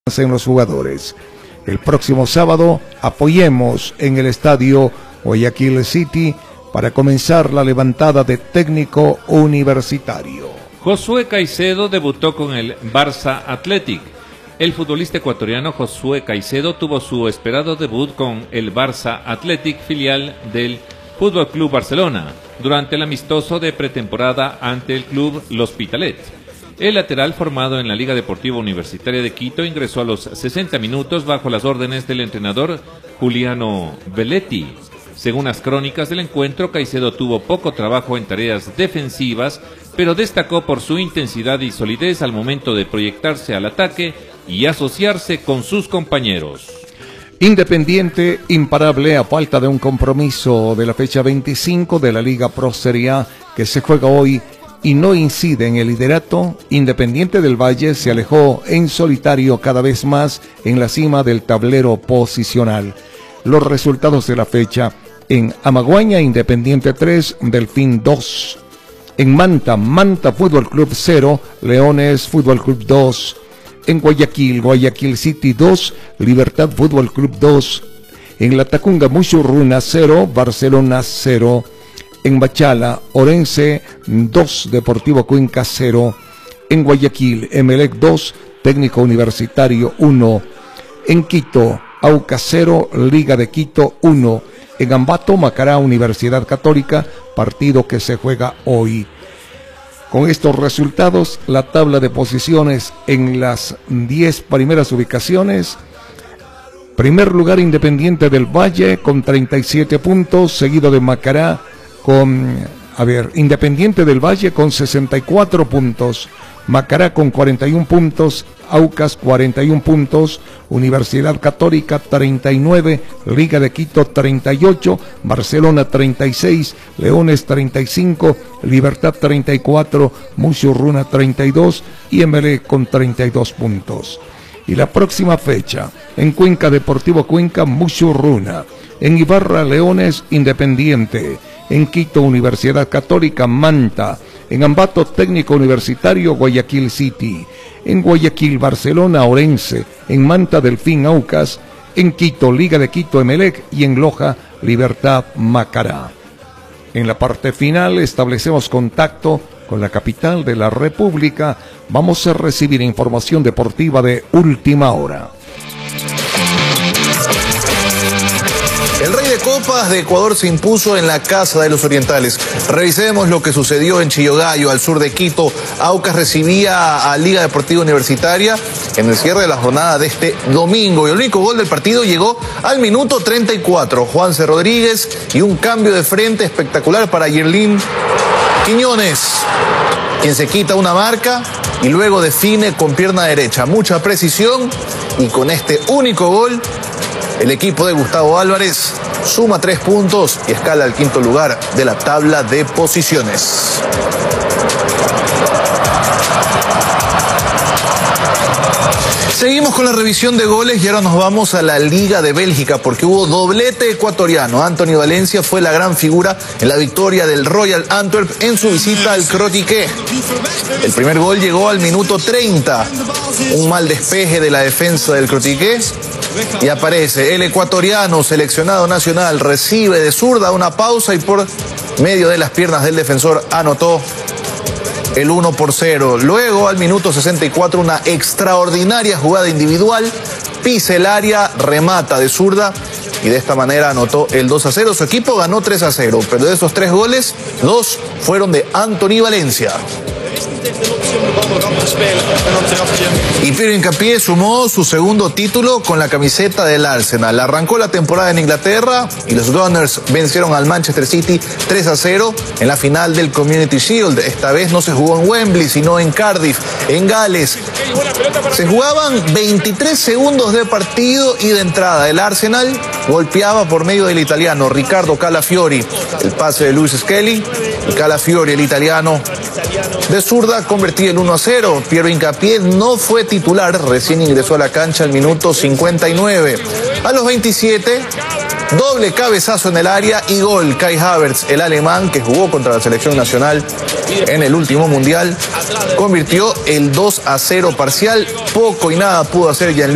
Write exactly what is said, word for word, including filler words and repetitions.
en los jugadores. El próximo sábado apoyemos en el estadio Guayaquil City para comenzar la levantada de técnico universitario. Josué Caicedo debutó con el Barça Athletic. El futbolista ecuatoriano Josué Caicedo tuvo su esperado debut con el Barça Athletic, filial del Fútbol Club Barcelona, durante el amistoso de pretemporada ante el club L'Hospitalet. El lateral, formado en la Liga Deportiva Universitaria de Quito, ingresó a los sesenta minutos bajo las órdenes del entrenador Juliano Belletti. Según las crónicas del encuentro, Caicedo tuvo poco trabajo en tareas defensivas, pero destacó por su intensidad y solidez al momento de proyectarse al ataque y asociarse con sus compañeros. Independiente imparable a falta de un compromiso de la fecha veinticinco de la Liga Pro Serie A que se juega hoy y no incide en el liderato. Independiente del Valle se alejó en solitario cada vez más en la cima del tablero posicional. Los resultados de la fecha: en Amaguaña, Independiente tres, Delfín dos. En Manta, Manta Fútbol Club cero, Leones Fútbol Club dos. En Guayaquil, Guayaquil City dos, Libertad Fútbol Club dos. En La Tacunga, Muchurruna cero, Barcelona cero. En Machala, Orense dos, Deportivo Cuenca cero. En Guayaquil, Emelec dos, Técnico Universitario uno. En Quito, Aucas cero, Liga de Quito uno. En Ambato, Macará Universidad Católica, partido que se juega hoy. Con estos resultados, la tabla de posiciones en las diez primeras ubicaciones: primer lugar Independiente del Valle con treinta y siete puntos, seguido de Macará con, a ver, Independiente del Valle con sesenta y cuatro puntos, Macará con cuarenta y un puntos, Aucas cuarenta y un puntos, Universidad Católica treinta y nueve, Liga de Quito treinta y ocho, Barcelona treinta y seis, Leones treinta y cinco, Libertad treinta y cuatro, Muchurruna treinta y dos y Emelec con treinta y dos puntos. Y la próxima fecha: en Cuenca, Deportivo Cuenca, Muchurruna. En Ibarra, Leones, Independiente. En Quito, Universidad Católica, Manta. En Ambato, Técnico Universitario, Guayaquil City. En Guayaquil, Barcelona, Orense. En Manta, Delfín, Aucas. En Quito, Liga de Quito, Emelec. Y en Loja, Libertad, Macará. En la parte final establecemos contacto con la capital de la República. Vamos a recibir información deportiva de última hora. El Rey de Copas de Ecuador se impuso en la Casa de los Orientales. Revisemos lo que sucedió en Chillogallo, al sur de Quito. Aucas recibía a Liga Deportiva Universitaria en el cierre de la jornada de este domingo. Y el único gol del partido llegó al minuto treinta y cuatro. Juanse Rodríguez, y un cambio de frente espectacular para Yerlin Quiñones, quien se quita una marca y luego define con pierna derecha. Mucha precisión, y con este único gol el equipo de Gustavo Álvarez suma tres puntos y escala al quinto lugar de la tabla de posiciones. Seguimos con la revisión de goles y ahora nos vamos a la Liga de Bélgica, porque hubo doblete ecuatoriano. Anthony Valencia fue la gran figura en la victoria del Royal Antwerp en su visita al Crotiqué. El primer gol llegó al minuto treinta. Un mal despeje de la defensa del Crotiqué y aparece el ecuatoriano seleccionado nacional. Recibe de zurda una pausa y por medio de las piernas del defensor anotó el uno por cero. Luego, al minuto sesenta y cuatro, una extraordinaria jugada individual. Pisa el área, remata de zurda y de esta manera anotó el dos a cero. Su equipo ganó tres a cero, pero de esos tres goles, dos fueron de Anthony Valencia. Y Piero Hincapié sumó su segundo título con la camiseta del Arsenal. Arrancó la temporada en Inglaterra y los Gunners vencieron al Manchester City tres a cero en la final del Community Shield. Esta vez no se jugó en Wembley, sino en Cardiff, en Gales. Se jugaban veintitrés segundos de partido y de entrada. El Arsenal golpeaba por medio del italiano Riccardo Calafiori. El pase de Luis Skelly y Calafiori, el italiano, de zurda convertía el uno a cero. Piero Hincapié no fue titular, recién ingresó a la cancha al minuto cincuenta y nueve. A los veintisiete, doble cabezazo en el área y gol. Kai Havertz, el alemán que jugó contra la selección nacional en el último mundial, convirtió el dos a cero parcial. Poco y nada pudo hacer Gianluigi